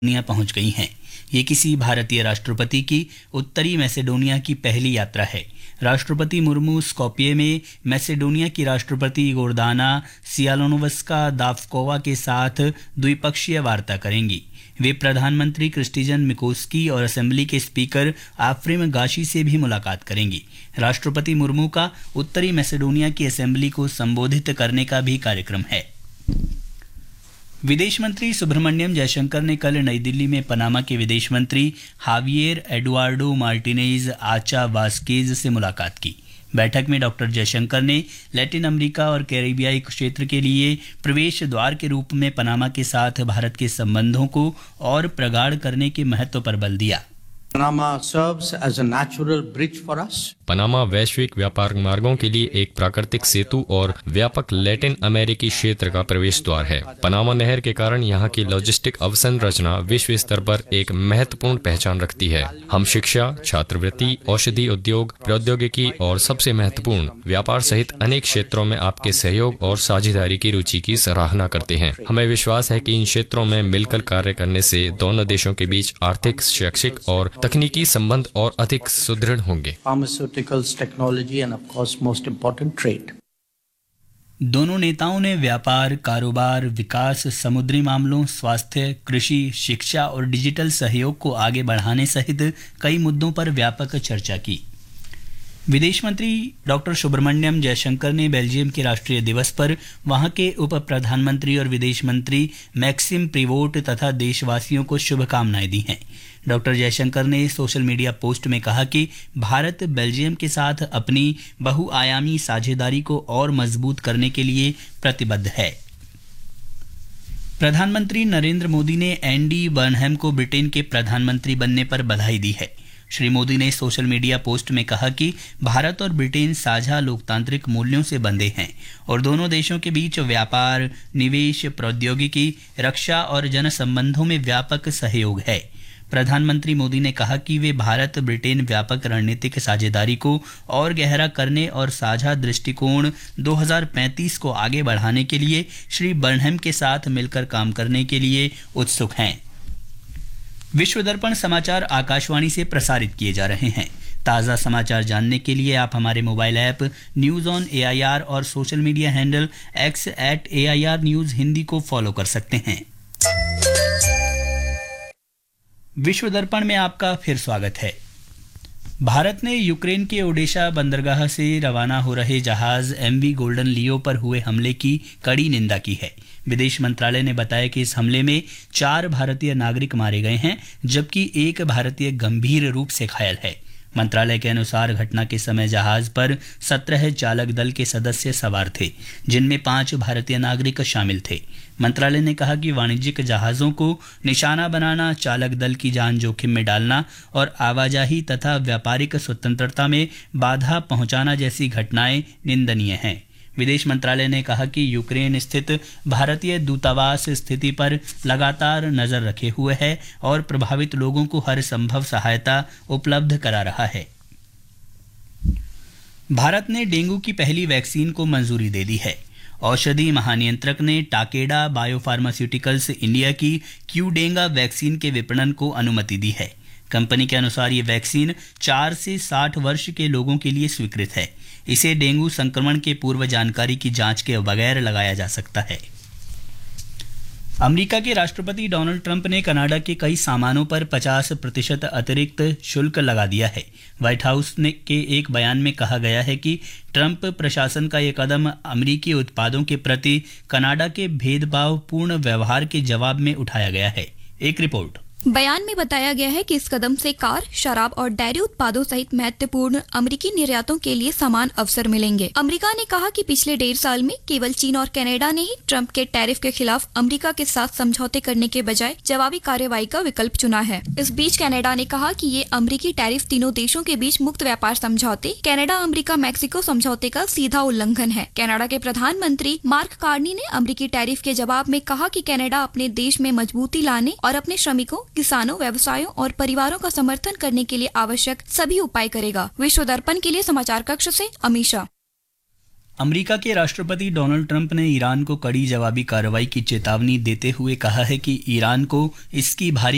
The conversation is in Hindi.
मैसेडोनिया पहुंच गई हैं। ये किसी भारतीय राष्ट्रपति की उत्तरी मैसेडोनिया की पहली यात्रा है। राष्ट्रपति मुर्मू स्कोपिये में मैसेडोनिया की राष्ट्रपति गोर्दाना सियालोनोवस्का दावकोवा के साथ द्विपक्षीय वार्ता करेंगी। वे प्रधानमंत्री क्रिस्टिजन मिकोस्की और असेंबली के स्पीकर आफ्रिम गाशी से भी मुलाकात करेंगी। राष्ट्रपति मुर्मू का उत्तरी मैसेडोनिया की असेंबली को संबोधित करने का भी कार्यक्रम है। विदेश मंत्री सुब्रमण्यम जयशंकर ने कल नई दिल्ली में पनामा के विदेश मंत्री हावियर एडुआर्डो मार्टिनेज आचा वास्केज से मुलाकात की। बैठक में डॉक्टर जयशंकर ने लैटिन अमेरिका और कैरिबियाई क्षेत्र के लिए प्रवेश द्वार के रूप में पनामा के साथ भारत के संबंधों को और प्रगाढ़ करने के महत्व पर बल दिया। Panama serves as a natural bridge for us. Panama वैश्विक व्यापार मार्गों के लिए एक प्राकृतिक सेतु और व्यापक लैटिन अमेरिकी क्षेत्र का प्रवेश द्वार है। पनामा नहर के कारण यहाँ की लॉजिस्टिक अवसंरचना विश्व स्तर पर एक महत्वपूर्ण पहचान रखती है। हम शिक्षा, छात्रवृत्ति, औषधि उद्योग, प्रौद्योगिकी और सबसे महत्वपूर्ण व्यापार सहित अनेक क्षेत्रों में आपके सहयोग और साझेदारी की रुचि की सराहना करते हैं। हमें विश्वास है कि इन क्षेत्रों में मिलकर कार्य करने से दोनों देशों के बीच आर्थिक, शैक्षिक और तकनीकी संबंध और अधिक सुदृढ़ होंगे। Pharmaceuticals, technology and of course most important trade. दोनों नेताओं ने व्यापार, कारोबार, विकास, समुद्री मामलों, स्वास्थ्य, कृषि, शिक्षा और डिजिटल सहयोग को आगे बढ़ाने सहित कई मुद्दों पर व्यापक चर्चा की। विदेश मंत्री डॉक्टर सुब्रमण्यम जयशंकर ने बेल्जियम के राष्ट्रीय दिवस पर वहां के उप प्रधानमंत्री और विदेश मंत्री मैक्सिम प्रिवोट तथा देशवासियों को शुभकामनाएं दी हैं। डॉक्टर जयशंकर ने सोशल मीडिया पोस्ट में कहा कि भारत बेल्जियम के साथ अपनी बहुआयामी साझेदारी को और मजबूत करने के लिए प्रतिबद्ध है। प्रधानमंत्री नरेंद्र मोदी ने एंडी बर्नहम को ब्रिटेन के प्रधानमंत्री बनने पर बधाई दी है। श्री मोदी ने सोशल मीडिया पोस्ट में कहा कि भारत और ब्रिटेन साझा लोकतांत्रिक मूल्यों से बंधे हैं और दोनों देशों के बीच व्यापार, निवेश, प्रौद्योगिकी, रक्षा और जनसंबंधों में व्यापक सहयोग है। प्रधानमंत्री मोदी ने कहा कि वे भारत ब्रिटेन व्यापक रणनीतिक साझेदारी को और गहरा करने और साझा दृष्टिकोण 2035 को आगे बढ़ाने के लिए श्री बर्नहम के साथ मिलकर काम करने के लिए उत्सुक हैं। विश्व दर्पण समाचार आकाशवाणी से प्रसारित किए जा रहे हैं। ताज़ा समाचार जानने के लिए आप हमारे mobile app news on AIR और social media handle X @AIR News Hindi को फॉलो कर सकते हैं। विश्व दर्पण में आपका फिर स्वागत है। भारत ने यूक्रेन के ओडेशा बंदरगाह से रवाना हो रहे जहाज MV गोल्डन लियो पर हुए हमले की कड़ी निंदा की है। विदेश मंत्रालय ने बताया कि इस हमले में 4 भारतीय नागरिक मारे गए हैं जबकि एक भारतीय गंभीर रूप से घायल है। मंत्रालय के अनुसार घटना के समय जहाज पर 17 चालक दल के सदस्य सवार थे जिनमें 5 भारतीय नागरिक शामिल थे। मंत्रालय ने कहा कि वाणिज्यिक जहाज़ों को निशाना बनाना, चालक दल की जान जोखिम में डालना और आवाजाही तथा व्यापारिक स्वतंत्रता में बाधा पहुंचाना जैसी घटनाएं निंदनीय हैं। विदेश मंत्रालय ने कहा कि यूक्रेन स्थित भारतीय दूतावास स्थिति पर लगातार नजर रखे हुए है और प्रभावित लोगों को हर संभव सहायता उपलब्ध करा रहा है। भारत ने डेंगू की पहली वैक्सीन को मंजूरी दे दी है। औषधि महानियंत्रक ने टाकेडा बायोफार्मास्यूटिकल्स इंडिया की क्यूडेंगा वैक्सीन के विपणन को अनुमति दी है। कंपनी के अनुसार ये वैक्सीन 4 से 60 वर्ष के लोगों के लिए स्वीकृत है। इसे डेंगू संक्रमण के पूर्व जानकारी की जांच के बगैर लगाया जा सकता है। अमेरिका के राष्ट्रपति डोनाल्ड ट्रंप ने कनाडा के कई सामानों पर 50% अतिरिक्त शुल्क लगा दिया है। व्हाइट हाउस के एक बयान में कहा गया है कि ट्रंप प्रशासन का यह कदम अमेरिकी उत्पादों के प्रति कनाडा के भेदभावपूर्ण व्यवहार के जवाब में उठाया गया है। एक रिपोर्ट। बयान में बताया गया है कि इस कदम से कार, शराब और डेयरी उत्पादों सहित महत्वपूर्ण अमेरिकी निर्यातों के लिए समान अवसर मिलेंगे। अमेरिका ने कहा कि पिछले 1.5 साल में केवल चीन और कनाडा ने ही ट्रंप के टैरिफ के खिलाफ अमेरिका के साथ समझौते करने के बजाय जवाबी कार्रवाई का विकल्प चुना है। इस बीच कनाडा ने कहा कि ये अमेरिकी टैरिफ तीनों देशों के बीच मुक्त व्यापार समझौते, कनाडा अमेरिका मैक्सिको समझौते का सीधा उल्लंघन है। कनाडा के प्रधानमंत्री मार्क कार्नी ने अमेरिकी टैरिफ के जवाब में कहा कि कनाडा अपने देश में मजबूती लाने और अपने श्रमिकों, किसानों, व्यवसायों और परिवारों का समर्थन करने के लिए आवश्यक सभी उपाय करेगा। विश्व दर्पण के लिए समाचार कक्ष से अमीषा। अमेरिका के राष्ट्रपति डोनाल्ड ट्रंप ने ईरान को कड़ी जवाबी कार्रवाई की चेतावनी देते हुए कहा है कि ईरान को इसकी भारी